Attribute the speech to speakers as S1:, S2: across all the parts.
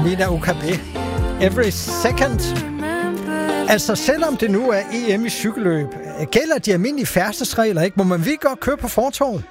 S1: Mina OKB. Every second. Altså, selvom det nu er EM i cykelløb, gælder de almindelige færdselsregler, ikke? Må man virkelig godt køre på fortovet?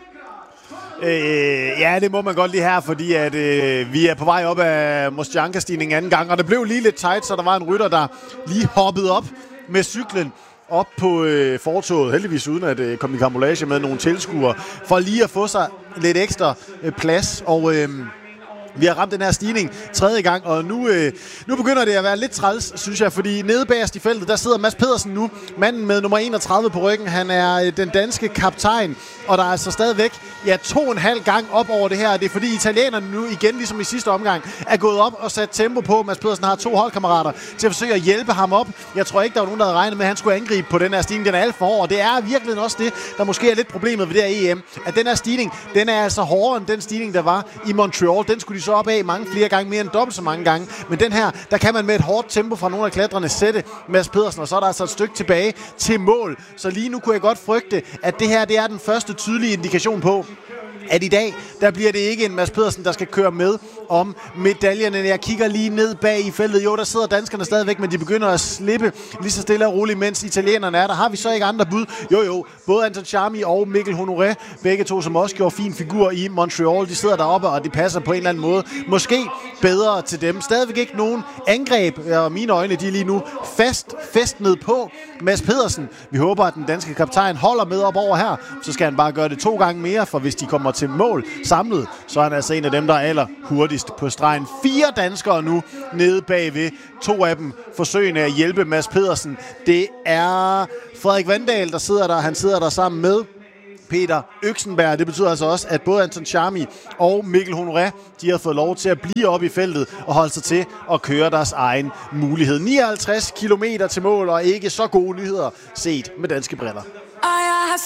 S2: Ja, det må man godt lige her, fordi at, vi er på vej op af Mostjanka-stigningen anden gang, og det blev lige lidt tight, så der var en rytter, der lige hoppede op med cyklen op på fortovet, heldigvis uden at komme i karambolage med nogle tilskuere, for lige at få sig lidt ekstra plads, og vi har ramt den her stigning tredje gang, og nu begynder det at være lidt træls, synes jeg, fordi nede bagerst i feltet, der sidder Mads Pedersen nu, manden med nummer 31 på ryggen. Han er den danske kaptajn, og der er altså stadigvæk 2,5 gang op over det her. Det er fordi italienerne nu igen, ligesom i sidste omgang, er gået op og sat tempo på. Mads Pedersen har 2 holdkammerater til at forsøge at hjælpe ham op. Jeg tror ikke, der var nogen, der havde regnet med, at han skulle angribe på den her stigning. Den er alt for hård, og det er virkelig også det, der måske er lidt problemet ved det her EM. At den her stigning, den er altså hårdere end den stigning, der var i Montreal. Den skulle de så op af mange flere gange, mere end dobbelt så mange gange. Men den her, der kan man med et hårdt tempo fra nogle af klatrerne sætte Mads Pedersen, og så er der altså et stykke tilbage til mål. Så lige nu kunne jeg godt frygte, at det her, det er den første tydelige indikation på, at i dag, der bliver det ikke en Mads Pedersen, der skal køre med om medaljerne. Jeg kigger lige ned bag i feltet. Jo, der sidder danskerne stadigvæk, men de begynder at slippe lige så stille og roligt, mens italienerne er der. Har vi så ikke andre bud? Jo. Både Anton Charmi og Mikkel Honoré, begge to, som også gjorde fin figur i Montreal, de sidder deroppe, og de passer på en eller anden måde måske bedre til dem. Stadigvæk ikke nogen angreb, og mine øjne, de er lige nu festnet på Mads Pedersen. Vi håber, at den danske kaptajn holder med op over her. Så skal han bare gøre det 2 gange mere, for hvis de kommer til mål samlet, så er han altså en af dem, der er aller hurtigst på stregen. 4 danskere nu nede bagved. 2 af dem forsøgende at hjælpe Mads Pedersen. Det er Frederik Vandal, der sidder der. Han sidder der sammen med Peter Øksenberg. Det betyder altså også, at både Anton Charmi og Mikkel Honoré, de har fået lov til at blive oppe i feltet og holde sig til at køre deres egen mulighed. 59 kilometer til mål, og ikke så gode nyheder set med danske briller.